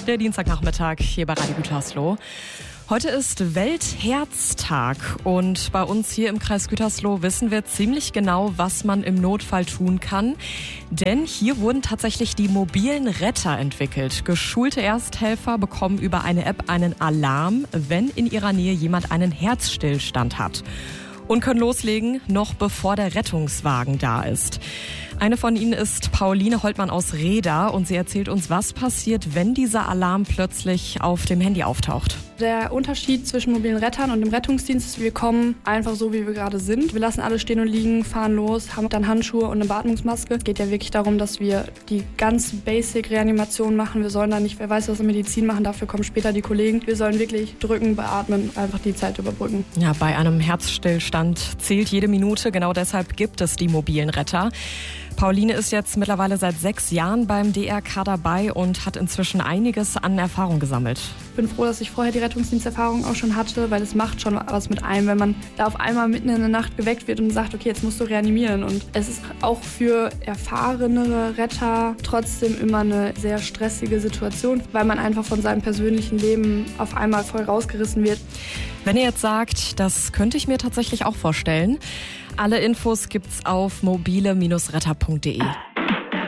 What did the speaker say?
der Dienstagnachmittag hier bei Radio Gütersloh. Heute ist Weltherztag und bei uns hier im Kreis Gütersloh wissen wir ziemlich genau, was man im Notfall tun kann. Denn hier wurden tatsächlich die mobilen Retter entwickelt. Geschulte Ersthelfer bekommen über eine App einen Alarm, wenn in ihrer Nähe jemand einen Herzstillstand hat. Und können loslegen, noch bevor der Rettungswagen da ist. Eine von ihnen ist Pauline Holtmann aus Reda und sie erzählt uns, was passiert, wenn dieser Alarm plötzlich auf dem Handy auftaucht. Der Unterschied zwischen mobilen Rettern und dem Rettungsdienst ist, wir kommen einfach so, wie wir gerade sind. Wir lassen alles stehen und liegen, fahren los, haben dann Handschuhe und eine Beatmungsmaske. Es geht ja wirklich darum, dass wir die ganz Basic-Reanimation machen. Wir sollen da nicht, wer weiß, was in Medizin machen, dafür kommen später die Kollegen. Wir sollen wirklich drücken, beatmen, einfach die Zeit überbrücken. Ja, bei einem Herzstillstand zählt jede Minute, genau deshalb gibt es die mobilen Retter. Pauline ist jetzt mittlerweile seit 6 Jahren beim DRK dabei und hat inzwischen einiges an Erfahrung gesammelt. Ich bin froh, dass ich vorher die Rettungsdiensterfahrung auch schon hatte, weil es macht schon was mit einem, wenn man da auf einmal mitten in der Nacht geweckt wird und sagt, okay, jetzt musst du reanimieren. Und es ist auch für erfahrenere Retter trotzdem immer eine sehr stressige Situation, weil man einfach von seinem persönlichen Leben auf einmal voll rausgerissen wird. Wenn ihr jetzt sagt, das könnte ich mir tatsächlich auch vorstellen, alle Infos gibt's auf mobile-retter.de.